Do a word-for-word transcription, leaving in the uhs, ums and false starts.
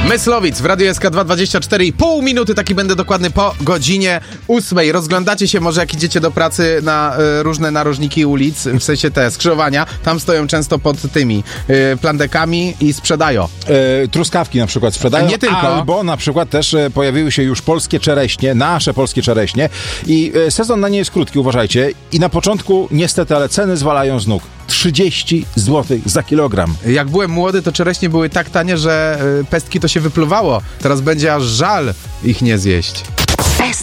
Myslowic w Radiu S K dwa dwadzieścia cztery i pół minuty, taki będę dokładny po godzinie ósmej. Rozglądacie się może, jak idziecie do pracy, na y, różne narożniki ulic, w sensie te skrzyżowania. Tam stoją często pod tymi y, plandekami i sprzedają. E, truskawki na przykład sprzedają. Nie tylko. Albo na przykład też e, pojawiły się już polskie czereśnie, nasze polskie czereśnie. I e, sezon na nie jest krótki, uważajcie. I na początku niestety, ale ceny zwalają z nóg. trzydzieści złotych za kilogram. Jak byłem młody, to czereśnie były tak tanie, że y, pestki to się wypluwało. Teraz będzie aż żal ich nie zjeść.